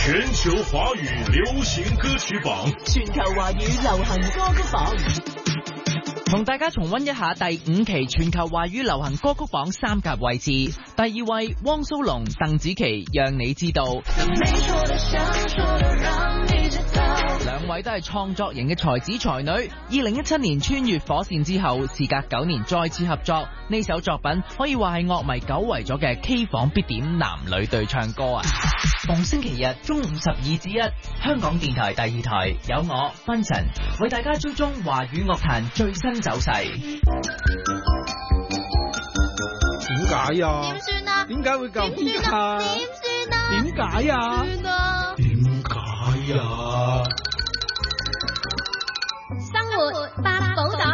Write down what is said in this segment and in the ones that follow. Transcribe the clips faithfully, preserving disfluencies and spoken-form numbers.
全球華語流行歌曲榜， 全球華語流行歌曲榜， 同大家重溫一下第五期全球華語流行歌曲榜三甲位置。第二位汪蘇泷、鄧紫棋，讓你知道。兩位都係創作型嘅才子才女。二零一七年穿越火線之後，事隔九年再次合作，呢首作品可以話係樂迷久違咗嘅 K 房必點男女對唱歌啊！逢星期日中午十二至一，香港電台第二台有我芬晨為大家追蹤華語樂壇最新走勢。 點解啊？ 點算啊？ 點解會咁啊？ 點算啊？ 點解啊？點解啊？ 生活百寶袋。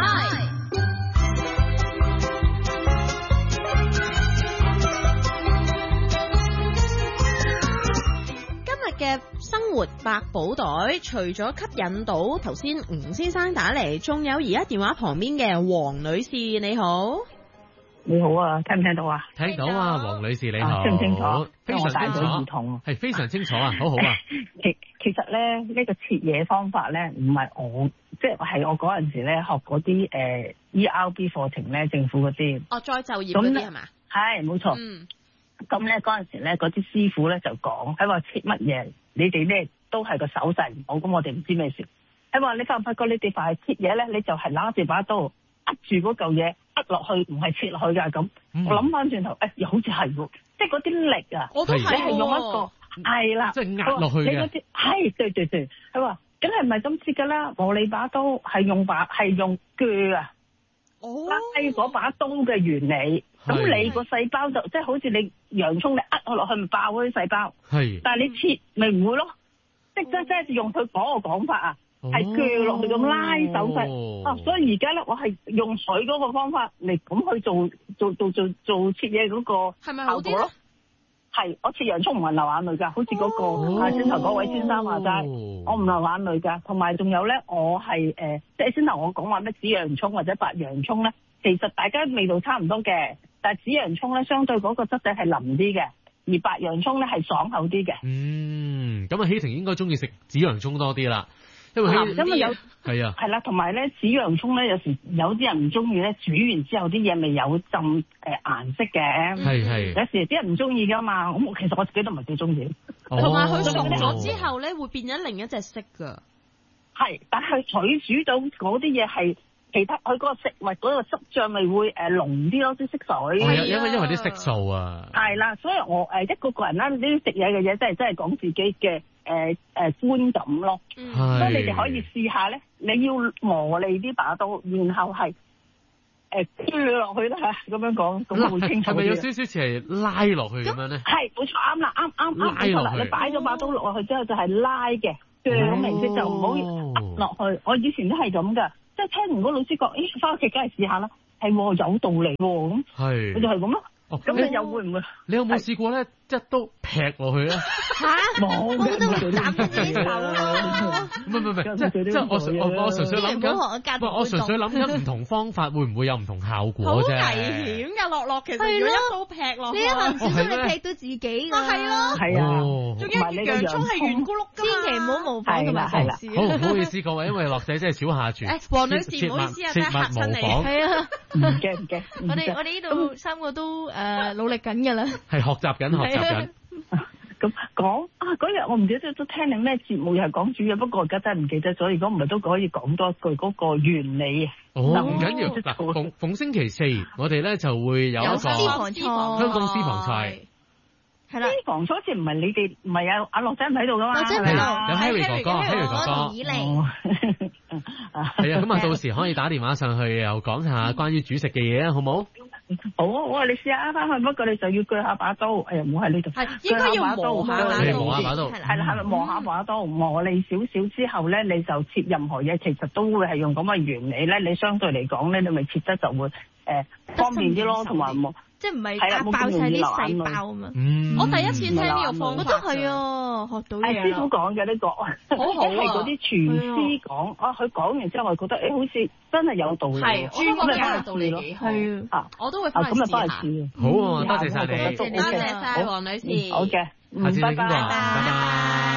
嘅生活百寶袋，除咗吸引到頭先吳先生打嚟，仲有而家電話旁邊嘅黃女士，你好。 你好啊，聽唔聽到啊？ 聽到啊，黃女士你好。 清唔清楚？ 非常清楚。 耳筒係非常清楚啊，好好啊。 其其實咧，呢、這個切嘢方法咧，唔係我，即係係我嗰陣時咧學嗰啲誒 E R B 課程咧，政府嗰啲。 哦，再就業嗰啲係嘛？ 係，冇錯。 嗯。咁咧嗰陣時咧，嗰啲師傅咧就講喺話切乜嘢，你哋咧都係個手勢唔好，咁我哋唔知咩事。喺話你發唔發覺你哋凡係切嘢咧，你就係攞住把刀扼住嗰嚿嘢扼落去，唔係切落去㗎咁。嗯、我諗翻轉頭，誒、哎、又好似係喎，即係嗰啲力啊， 我都係你係用一個係啦， 即係壓落去嘅。你嗰啲係對對對，佢話梗係唔係咁切㗎啦，我你把刀係用把係用鋸啊，拉嗰把刀嘅原理。咁你個細胞就即係好似你洋葱你扼落落去咪爆嗰啲細胞，係，但係你切咪唔會咯，即即即係用佢嗰個講法啊，係鋸落去咁拉手勢，啊，所以而家咧我係用水嗰個方法嚟咁去做做做做做切嘢嗰個係咪好啲咯？ 係，我切洋葱唔係流眼淚㗎，好似嗰、嗰個啊先頭嗰位先生話齋，我唔流眼淚㗎，同埋仲有咧，我係誒、呃、即係先頭我講話咩紫洋葱或者白洋葱咧，其實大家味道差唔多嘅。但係紫洋葱咧，相對嗰個質地係腍啲嘅，而白洋葱咧係爽口啲嘅。 嗯，咁啊，希婷應該中意食紫洋葱多啲啦，因為因為有係啊， 係啦，同埋咧紫洋葱咧，有時有啲人唔中意咧，煮完之後啲嘢咪有浸誒顏色嘅。係係。有時啲人唔中意噶嘛，咁其實我自己都唔係幾中意。 同埋佢熟咗之後咧，會變咗另一隻色㗎。 係，但係佢煮到嗰啲嘢係。其他佢嗰個食物嗰個汁醬咪會誒濃啲咯，啲色水。 係啊，因為因為啲色素啊。係啦，所以我誒一個個人啦，呢啲食嘢嘅嘢真係真係講自己嘅誒誒觀感咯。嗯。所以你哋可以試下咧，你要磨利啲把刀，然後係誒推落去啦嚇，咁樣講咁會清楚啲。 係咪有少少似係拉落去咁樣咧？ 係，冇錯，啱啦，啱啱啱冇錯啦。你擺咗把刀落去之後就係拉嘅，咁形式就唔好落去。我以前都係咁噶。即係聽完嗰老師講，咦，翻屋企梗係試下啦，係有道理喎，咁，係，佢就係咁咯。咁你又會唔會？ 你有冇試過咧？一刀劈落去咧？ 嚇！冇，我都會斬自己手啊！ 唔係唔係，即係即係我我我純粹諗緊，我純粹諗緊唔同方法會唔會有唔同效果啫？ 好危險㗎，樂樂其實如果一刀劈落去，你一下唔小心你劈到自己㗎，係咯，係啊，仲要洋葱係圓咕碌㗎，千祈唔好模仿同埋嘗試。 好唔好意思各位，因為樂仔真係少下廚。 誒，黃女士唔好意思啊，真係嚇親你。係啊， 唔驚唔驚。 我哋我哋呢度三個都誒努力緊㗎啦。 係學習緊學習緊。 咁講啊！嗰日我唔記得都聽你咩節目，又係講煮嘢，不過而家真係唔記得咗。如果唔係都可以講多句嗰個原理啊。 哦，唔緊要。嗱，逢逢星期四我哋咧就會有一個香港私房菜。 係啦，私房菜好似唔係你哋，唔係啊，阿樂仔唔喺度噶嘛？ 樂仔喺度， 有 Harry 哥哥，Harry 哥哥。 以嚟。 係啊，咁啊，到時可以打電話上去又講下關於煮食嘅嘢啊，好冇？ 好啊，我話你試下翻去，不過你就要鋸下把刀，哎呀，唔好喺呢度。係應該要磨下把刀， 磨下把刀， 係啦，係咪磨下把刀，磨利少少之後咧，你就切任何嘢，其實都會係用咁嘅原理咧。你相對嚟講咧，你咪切得就會誒方便啲咯，同埋冇。即係唔係壓爆晒啲細胞啊嘛？嗯，我第一次聽呢個方法，我覺得係啊，學到嘢啦。師傅講嘅呢個，好好啊。係嗰啲廚師講，啊，佢講完之後，我覺得誒，好似真係有道理。係，專家嘅道理幾好。係啊，我都會翻去試下。 好啊，多謝晒你， 多謝晒黃女士。 好嘅， 下次再見，拜拜。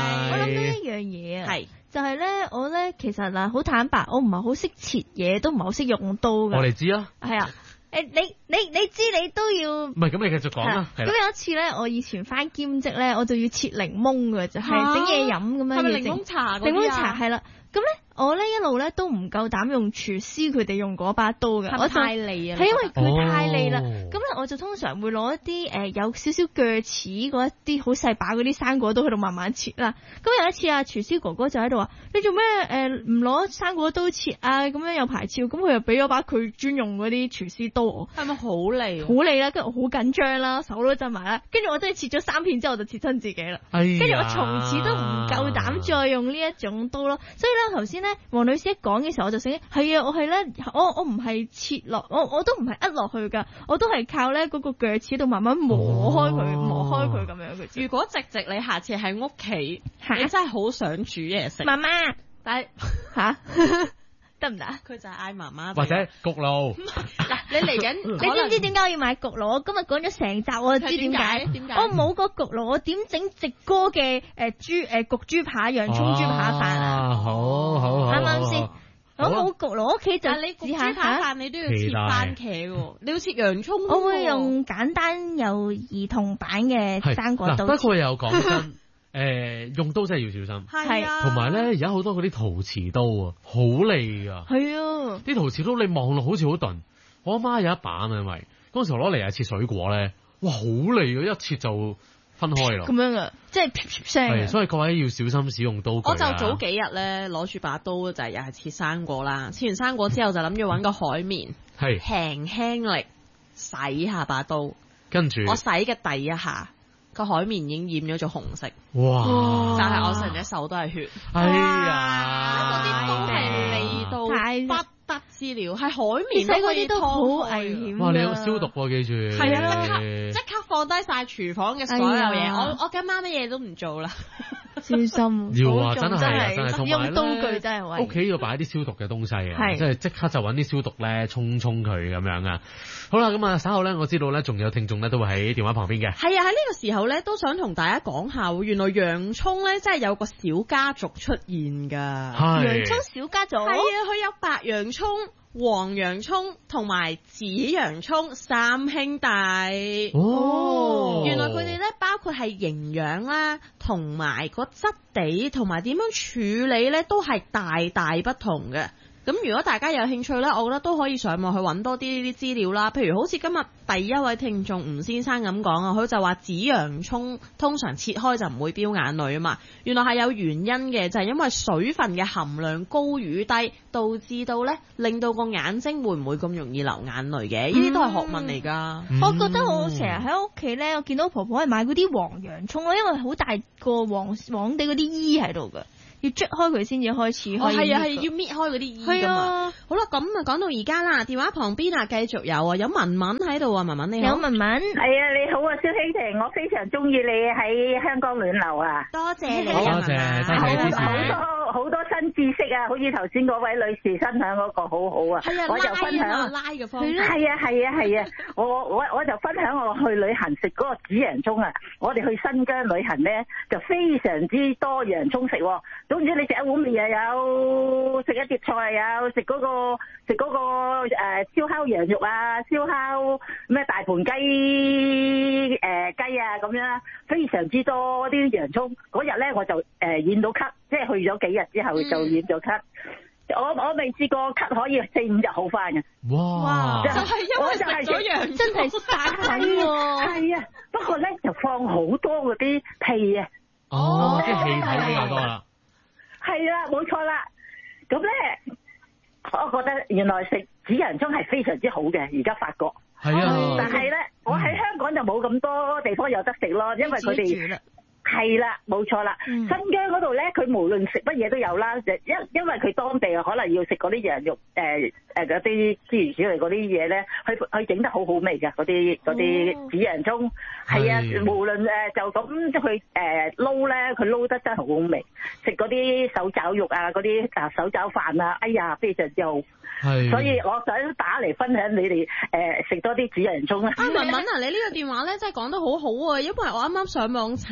諗到一樣嘢啊，係就係咧，我咧其實嗱好坦白，我唔係好識切嘢，都唔係好識用刀㗎。 我哋知啊。 係啊。誒，你你你知你都要唔係咁，你繼續講啦。 咁有一次咧，我以前翻兼職咧，我就要切檸檬嘅，就係整嘢飲咁樣。係咪檸檬茶嗰啲啊？檸檬茶係啦。咁咧，我咧一路咧都唔夠膽用廚師佢哋用嗰把刀嘅，我太利啊！係因為佢太利啦。咁咧，我就通常會攞一啲誒有少少鋸齒嗰一啲好細把嗰啲生果刀喺度慢慢切啦。咁有一次啊，廚師哥哥就喺度話：你做咩誒唔攞生果刀切啊？咁樣有牌照。咁佢又俾咗把佢專用嗰啲廚師刀我。係咪好利？好利啦！跟住我好緊張啦，手都震埋啦。跟住我真係切咗三片之後，我就切親自己啦。跟住我從此都唔夠膽再用呢一種刀咯。所以咧，頭先咧，黃女士一講嘅時候，我就醒，係啊，我係咧，我我唔係切落，我我都唔係扼落去噶，我都係靠咧嗰個鋸齒度慢慢磨開佢，哦、磨開佢咁樣嘅。如果直直你下次喺屋企，你真係好想煮嘢食，媽媽，但係吓得唔得？佢就係嗌媽媽， 或者焗爐。 嗱，你嚟緊，你知唔知點解我要買焗爐？我今日講咗成集，我就知點解。點解？我冇個焗爐，我點整直哥嘅誒豬誒焗豬扒、洋葱豬扒飯啊？ 好好好， 啱唔啱先？我冇焗爐，我屋企就你焗豬扒飯，你都要切番茄喎，你要切洋葱。 我會用簡單又兒童版嘅生果刀。 不過又講真。誒、呃，用刀真係要小心， 係啊， 同埋咧，而家好多嗰啲陶瓷刀啊，好利噶， 係啊， 啲陶瓷刀你望落好似好鈍，我阿媽有一把啊，因為嗰陣時攞嚟係切水果咧，哇，好利啊，一切就分開咯， 咁樣啊，即係啪啪聲， 係，所以各位要小心使用刀具啊。 我就早幾日咧攞住把刀就係又係切生果啦，切完生果之後就諗住搵個海綿，係輕輕力洗下把刀， 跟住我洗嘅第一下。個海綿已經染咗做紅色， 哇！ 就係我成隻手都係血， 哎呀！ 嗰啲都係利到不得之了，係海綿洗嗰啲都好危險。 哇！你要消毒喎，記住。 係啊，即刻即刻放低晒廚房嘅所有嘢，我我今晚乜嘢都唔做啦。 小心， 要啊，真係真係，同埋用刀具真係屋企要擺啲消毒嘅東西啊，即係即刻就揾啲消毒咧沖沖佢咁樣啊。好啦，咁啊稍後咧，我知道咧仲有聽眾咧都會喺電話旁邊嘅。 係啊，喺呢個時候咧都想同大家講下，原來洋葱咧真係有個小家族出現㗎。 洋葱小家族係啊，佢有白洋葱、黃洋葱同埋紫洋葱三兄弟。哦，原來佢哋咧包括係營養啦，同埋個質地，同埋點樣處理咧，都係大大不同嘅。咁如果大家有興趣咧，我覺得都可以上網去揾多啲呢啲資料啦。譬如好似今日第一位聽眾吳先生咁講啊，佢就話紫洋葱通常切開就唔會飆眼淚啊嘛。原來係有原因嘅，就係因為水分嘅含量高與低，導致到咧令到個眼睛會唔會咁容易流眼淚嘅？呢啲都係學問嚟㗎。 嗯、我覺得我成日喺屋企咧，我見到婆婆係買嗰啲黃洋葱咯，因為好大個黃黃地嗰啲衣喺度㗎。要捽開佢先至開始可以。 係啊，係要搣開嗰啲衣㗎嘛。好啦，咁啊講到而家啦，電話旁邊啊繼續有啊，有文文喺度啊，文文你好。 有文文。 係啊，你好啊，蕭希婷，我非常中意你喺香港暖流啊。 多謝你， 多謝，多謝，多謝。 好多好多新知識啊，好似頭先嗰位女士分享嗰個好好啊。 係啊， 我就分享拉嘅方法。 係啊係啊係啊，我我我就分享我去旅行食嗰個紫洋葱啊。我哋去新疆旅行咧，就非常之多洋葱食。總之你食一碗麵又有，食一碟菜又有，食嗰個食嗰個誒燒烤羊肉啊，燒烤咩大盤雞誒雞啊咁樣，非常之多啲洋葱。嗰日咧我就誒染到咳，即係去咗幾日之後就染咗咳。我我未試過咳可以四五日好翻嘅。 哇！ 就係因為食咗洋葱真係殺菌喎。 係啊，不過咧就放好多嗰啲屁啊。 哦，即係氣體比較多啦。 係啦，冇錯啦。咁咧，我覺得原來食紫洋葱係非常之好嘅。而家發覺係啊， 但係咧，我喺香港就冇咁多地方有得食咯，因為佢哋係啦，冇錯啦。嗯、新疆嗰度咧，佢無論食乜嘢都有啦，因因為佢當地可能要食嗰啲羊肉，誒誒嗰啲諸如此類嗰啲嘢咧，佢佢整得好好味㗎，嗰啲嗰啲紫洋葱。係啊，無論誒就咁佢誒撈咧，佢撈得真係好好味。食嗰啲手爪肉啊，嗰啲啊手爪飯啊，哎呀非常之好。係，所以我想打嚟分享你哋誒食多啲紫洋葱啊。 啊文文啊，你呢個電話咧真係講得好好啊，因為我啱啱上網查，原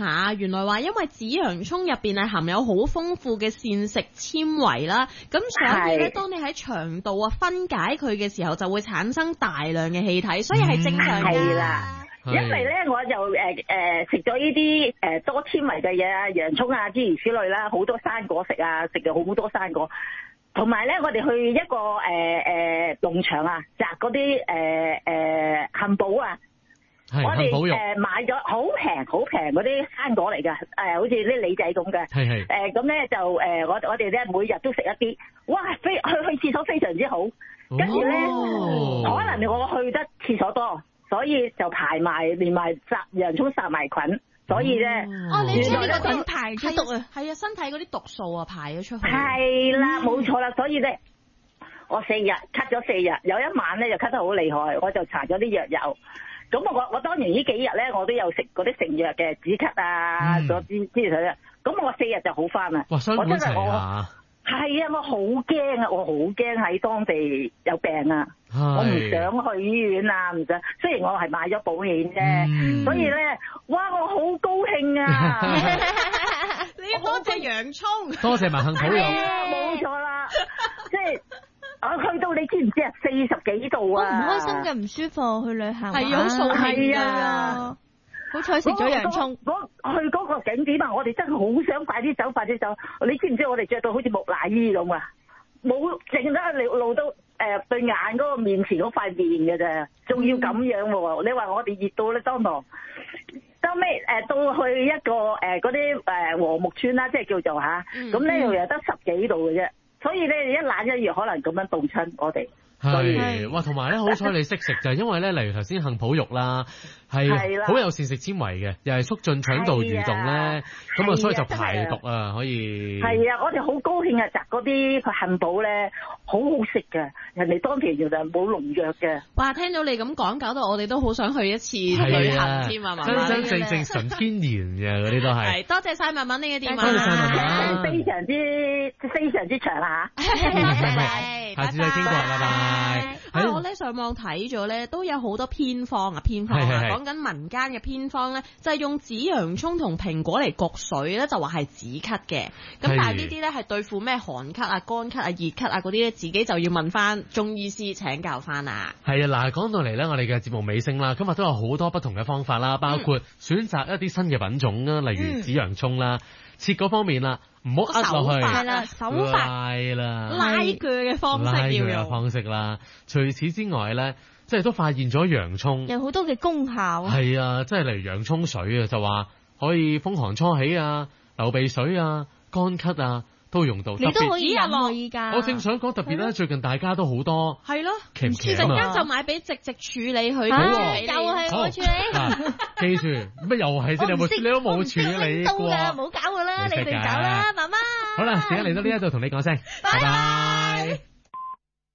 原來話因為紫洋葱入邊係含有好豐富嘅膳食纖維啦，咁所以咧，當你喺腸道啊分解佢嘅時候，就會產生大量嘅氣體，所以係正常嘅。 係啦。因為咧，我就誒誒食咗呢啲誒多纖維嘅嘢啊，洋葱啊諸如此類啦，好多生果食啊，食咗好多生果。同埋咧，我哋去一個誒誒農場啊，摘嗰啲誒誒杏寶啊，我哋誒買咗好平好平嗰啲生果嚟㗎，誒、呃、好似啲梨仔咁嘅。係係。誒咁咧就誒、呃、我我哋咧每日都食一啲，哇！非去去廁所非常之好，跟住咧可能我去得廁所多。所以就排埋連埋雜洋葱殺埋菌，所以咧哦，你將呢個菌排出毒啊，係啊，身體嗰啲毒素啊排咗出去。 係啦，冇錯啦，所以咧我四日咳咗四日，有一晚咧就咳得好厲害，我就搽咗啲藥油。咁我我當然呢幾日咧我都有食嗰啲成藥嘅止咳啊，嗰啲之類嘅。咁我四日就好翻啦。 哇，雙管齊啊！ 係啊，我好驚啊！我好驚喺當地有病啊！我唔想去醫院啊，唔想。雖然我係買咗保險啫，嗯、所以咧，哇！我好高興啊！ 你要多謝洋葱， 多謝埋杏脯油。 冇錯啦，即係我去到你知唔知啊？四十幾度啊！ 我唔開心嘅，唔舒服，去旅行係有數係啊！ 好彩食咗洋葱。 嗰去嗰個景點啊，我哋真係好想快啲走，快啲走。你知唔知我哋着到好似木乃伊咁啊？冇淨得露露到誒對眼嗰個面前嗰塊面嘅啫，仲要咁樣喎？你話我哋熱到咧，當堂收尾誒到去一個誒嗰啲誒禾木村啦，即係叫做吓，咁咧又又得十幾度嘅啫，所以咧一冷一熱可能咁樣凍親我哋。 係，哇！同埋咧，好彩你識食就係因為咧，例如頭先杏脯肉啦，係好有膳食纖維嘅，又係促進腸道蠕動咧，咁啊，所以就排毒啊，可以。係啊，我哋好高興啊！摘嗰啲杏脯咧，好好食嘅，人哋當地就冇農藥嘅。 哇！聽到你咁講，搞到我哋都好想去一次旅行添啊！嘛， 真真正正純天然嘅嗰啲都係。 係，多謝曬文文你嘅電話。 多謝曬文文。 非常之非常之長啦嚇。 拜拜。 下次再傾過，拜拜。 啊！我咧上網睇咗咧，都有好多偏方啊，偏方啊，講緊民間嘅偏方咧，就係、是、用紫洋葱同蘋果嚟焗水咧，就話係止咳嘅。咁但係呢啲咧係對付咩寒咳啊、乾咳啊、熱咳啊嗰啲咧，自己就要問翻中醫師請教翻啊。係啊， 嗱，講到嚟咧，我哋嘅節目尾聲啦，今日都有好多不同嘅方法啦，包括選擇一啲新嘅品種啦，例如紫洋葱啦。嗯切嗰方面啦，唔好呃落去， 係啦，手法係啦， 拉鋸嘅方式要拉鋸用嘅方式啦。除此之外咧，即係都發現咗洋葱有好多嘅功效。 係啊，即係例如洋葱水啊，就話可以風寒初起啊、流鼻水啊、乾咳啊。都用到， 你都可以飲喎依家。 我正想講特別咧，最近大家都好多係咯， 奇唔奇啊？ 陣間就買俾直直處理佢， 又係我處理。 記住乜又係先？你有冇？你都冇處理過。 唔好搞我啦，你哋搞啦，媽媽。 好啦，時間嚟到呢一度同你講聲，拜拜。